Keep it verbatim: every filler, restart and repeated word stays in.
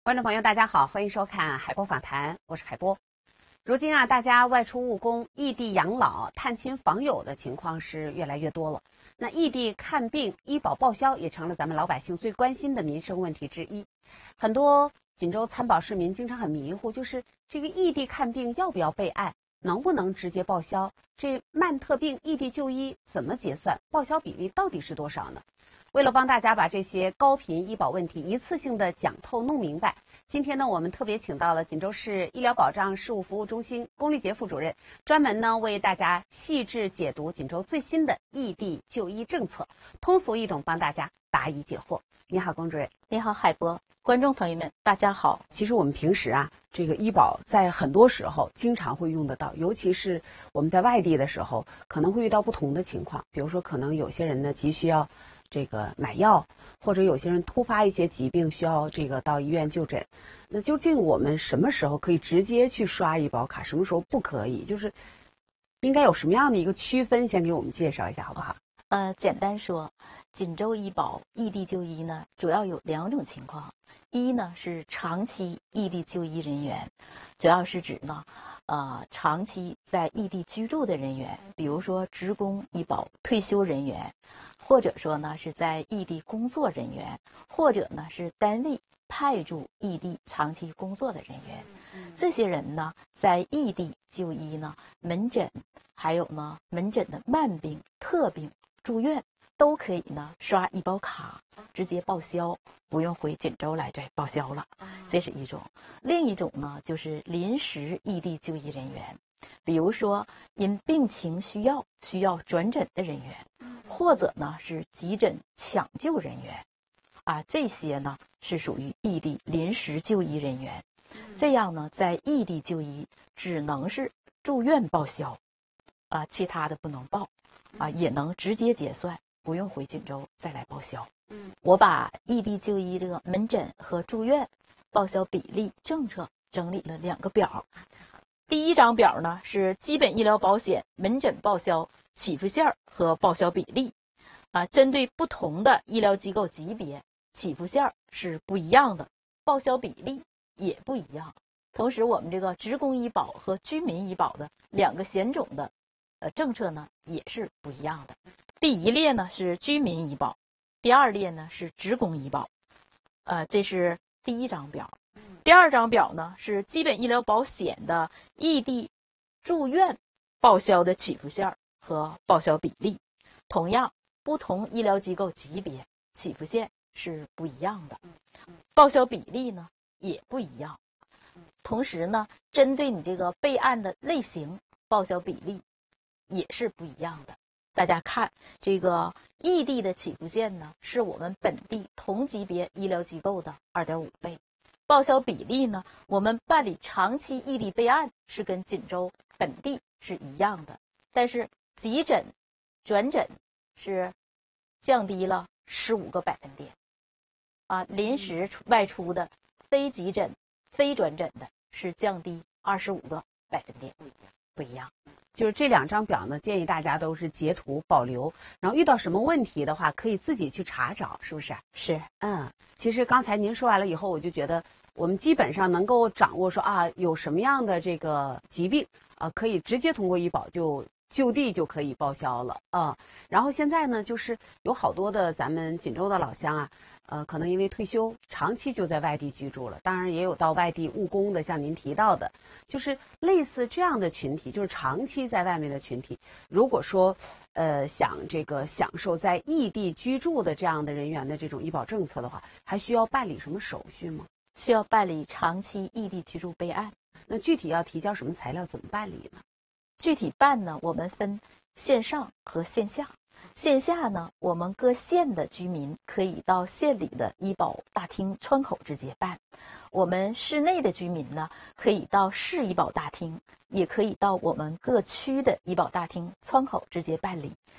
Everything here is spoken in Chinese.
观众朋友，大家好，欢迎收看海波访谈，我是海波。如今啊，大家外出务工、异地养老、探亲访友的情况是越来越多了。那异地看病、医保报销也成了咱们老百姓最关心的民生问题之一。很多锦州参保市民经常很迷糊，就是这个异地看病要不要备案，能不能直接报销？这慢特病异地就医怎么结算？报销比例到底是多少呢？为了帮大家把这些高频医保问题一次性的讲透弄明白，今天呢，我们特别请到了锦州市医疗保障事务服务中心龚丽杰副主任，专门呢为大家细致解读锦州最新的异地就医政策，通俗易懂帮大家答疑解惑。你好，龚主任。 你好，海波。观众朋友们，大家好。 其实我们平时啊，这个医保在很多时候经常会用得到，尤其是我们在外地的时候，可能会遇到不同的情况，比如说可能有些人呢急需要这个买药，或者有些人突发一些疾病需要这个到医院就诊。那究竟我们什么时候可以直接去刷医保卡，什么时候不可以？就是应该有什么样的一个区分？先给我们介绍一下好不好？ 呃，简单说，锦州医保异地就医呢，主要有两种情况。一呢是长期异地就医人员，主要是指呢，呃，长期在异地居住的人员，比如说职工医保退休人员，或者说呢是在异地工作人员，或者呢是单位派驻异地长期工作的人员。这些人呢在异地就医呢，门诊还有呢门诊的慢病、特病、住院都可以呢刷医保卡直接报销，不用回锦州来这报销了。这是一种。另一种呢就是临时异地就医人员，比如说因病情需要需要转诊的人员，或者呢是急诊抢救人员啊，这些呢是属于异地临时就医人员。这样呢在异地就医只能是住院报销啊，其他的不能报啊，也能直接结算，不用回锦州再来报销。嗯，我把异地就医这个门诊和住院报销比例政策整理了两个表。第一张表呢是基本医疗保险门诊报销起付线和报销比例啊，针对不同的医疗机构级别，起付线是不一样的，报销比例也不一样。同时我们这个职工医保和居民医保的两个险种的呃政策呢也是不一样的。第一列呢是居民医保，第二列呢是职工医保。呃，这是第一张表。第二张表呢是基本医疗保险的异地住院报销的起付线和报销比例。同样，不同医疗机构级别起付线是不一样的，报销比例呢也不一样。同时呢，针对你这个备案的类型，报销比例也是不一样的。大家看，这个异地的起付线呢，是我们本地同级别医疗机构的 二点五 倍。报销比例呢，我们办理长期异地备案是跟锦州本地是一样的，但是急诊、转诊是降低了十五个百分点，啊，临时外出的、非急诊、非转诊的是降低二十五个百分点，不一样。 就是这两张表呢，建议大家都是截图保留，然后遇到什么问题的话，可以自己去查找，是不是？ 是， 嗯，其实刚才您说完了以后，我就觉得我们基本上能够掌握说啊，有什么样的这个疾病啊，可以直接通过医保就就地就可以报销了啊。然后现在呢，就是有好多的咱们锦州的老乡啊，呃，可能因为退休，长期就在外地居住了。当然，也有到外地务工的，像您提到的，就是类似这样的群体，就是长期在外面的群体。如果说，呃，想这个享受在异地居住的这样的人员的这种医保政策的话，还需要办理什么手续吗？ 需要办理长期异地居住备案。 那具体要提交什么材料，怎么办理呢？ 具体办呢，我们分线上和线下。线下呢，我们各县的居民可以到县里的医保大厅窗口直接办；我们市内的居民呢，可以到市医保大厅，也可以到我们各区的医保大厅窗口直接办理。